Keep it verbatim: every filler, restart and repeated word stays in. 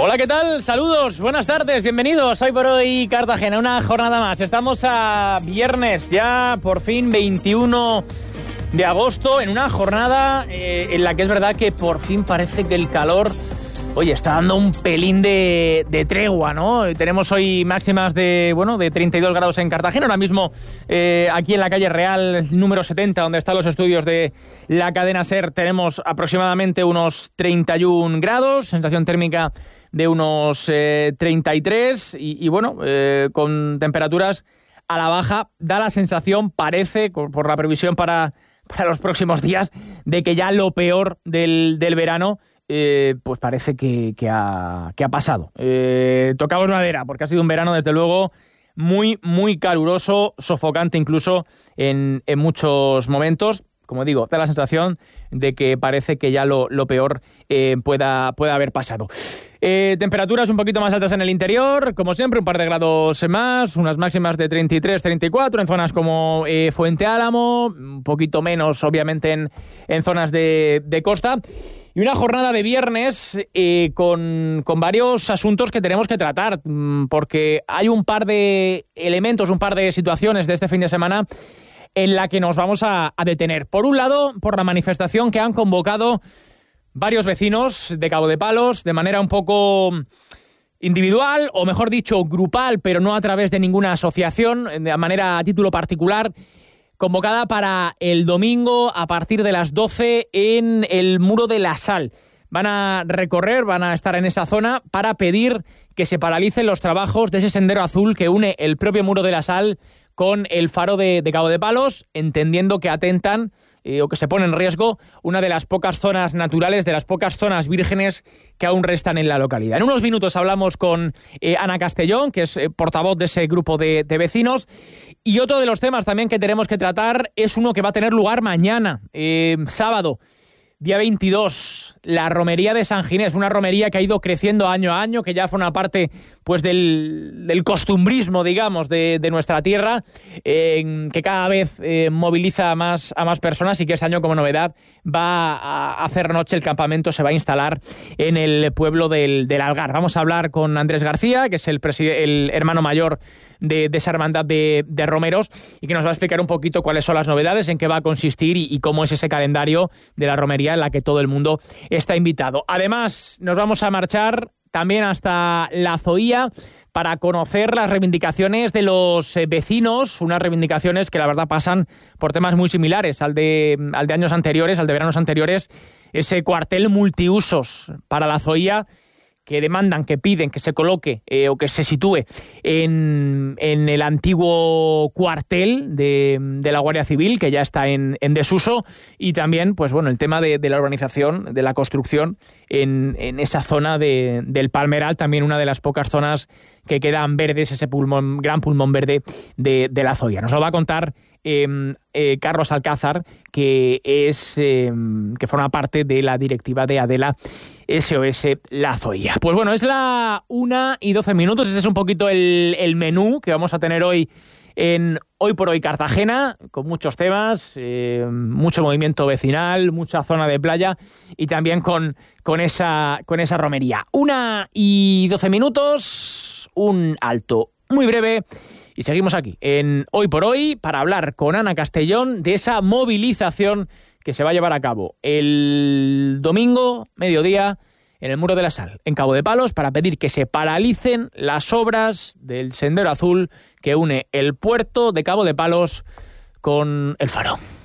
Hola, ¿qué tal? Saludos, buenas tardes, bienvenidos. Hoy por hoy Cartagena, una jornada más. Estamos a viernes, ya por fin veintiuno de agosto, en una jornada eh, en la que es verdad que por fin parece que el calor, oye, está dando un pelín de, de tregua, ¿no? Tenemos hoy máximas de, bueno, de treinta y dos grados en Cartagena. Ahora mismo eh, aquí en la calle Real, número setenta, donde están los estudios de la cadena SER, tenemos aproximadamente unos treinta y un grados, sensación térmica de unos eh, treinta y tres y, y bueno, eh, con temperaturas a la baja. Da la sensación, parece, por la previsión para, para los próximos días, de que ya lo peor del, del verano Eh, pues parece que, que, ha, que ha pasado. Eh, tocamos madera, porque ha sido un verano, desde luego, muy, muy caluroso, sofocante incluso en, en muchos momentos. Como digo, da la sensación de que parece que ya lo, lo peor eh, pueda, pueda haber pasado. Eh, temperaturas un poquito más altas en el interior, como siempre, un par de grados más, unas máximas de treinta y tres, treinta y cuatro en zonas como eh, Fuente Álamo, un poquito menos, obviamente, en, en zonas de, de costa. Y una jornada de viernes eh, con, con varios asuntos que tenemos que tratar, porque hay un par de elementos, un par de situaciones de este fin de semana en la que nos vamos a, a detener. Por un lado, por la manifestación que han convocado varios vecinos de Cabo de Palos, de manera un poco individual, o mejor dicho, grupal, pero no a través de ninguna asociación, de manera a título particular, convocada para el domingo a partir de las doce en el Muro de la Sal. Van a recorrer, van a estar en esa zona para pedir que se paralicen los trabajos de ese sendero azul que une el propio Muro de la Sal con el faro de, de Cabo de Palos, entendiendo que atentan eh, o que se pone en riesgo una de las pocas zonas naturales, de las pocas zonas vírgenes que aún restan en la localidad. En unos minutos hablamos con eh, Ana Castellón, que es eh, portavoz de ese grupo de, de vecinos. Y otro de los temas también que tenemos que tratar es uno que va a tener lugar mañana, eh, sábado, día veintidós, la romería de San Ginés, una romería que ha ido creciendo año a año, que ya forma parte pues del, del costumbrismo, digamos, de, de nuestra tierra, eh, que cada vez eh, moviliza a más, a más personas y que este año, como novedad, va a hacer noche. El campamento se va a instalar en el pueblo del, del Algar. Vamos a hablar con Andrés García, que es el, preside- el hermano mayor de, de esa hermandad de, de romeros, y que nos va a explicar un poquito cuáles son las novedades, en qué va a consistir y, y cómo es ese calendario de la romería en la que todo el mundo está invitado. Además, nos vamos a marchar también hasta La Zoía para conocer las reivindicaciones de los vecinos, unas reivindicaciones que la verdad pasan por temas muy similares al de, al de años anteriores, al de veranos anteriores, ese cuartel multiusos para La Zoía, que demandan, que piden que se coloque eh, o que se sitúe en, en el antiguo cuartel de, de la Guardia Civil, que ya está en, en desuso, y también, pues bueno, el tema de, de la urbanización, de la construcción en, en esa zona de, del Palmeral, también una de las pocas zonas que quedan verdes, ese pulmón, gran pulmón verde de, de La Zoía. Nos lo va a contar eh, eh, Carlos Alcázar, que es eh, que forma parte de la directiva de Adela S O S La Zoía. Pues bueno, es la una y doce minutos. Este es un poquito el, el menú que vamos a tener hoy en Hoy por Hoy Cartagena, con muchos temas, eh, mucho movimiento vecinal, mucha zona de playa y también con, con, esa, con esa romería. Una y doce minutos, un alto muy breve y seguimos aquí en Hoy por Hoy para hablar con Ana Castellón de esa movilización que se va a llevar a cabo el domingo, mediodía, en el Muro de la Sal, en Cabo de Palos, para pedir que se paralicen las obras del Sendero Azul que une el puerto de Cabo de Palos con el faro.